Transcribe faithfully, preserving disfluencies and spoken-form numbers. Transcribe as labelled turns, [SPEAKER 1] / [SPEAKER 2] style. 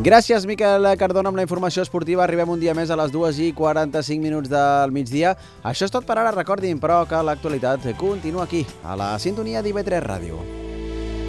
[SPEAKER 1] Gràcies, Miquel Cardona, amb la informació esportiva. Arribem un dia més a les dues i quaranta-cinc minuts del migdia. Això és tot per ara. Recordin, però, que l'actualitat continua aquí, a la sintonia d'I V tres Ràdio.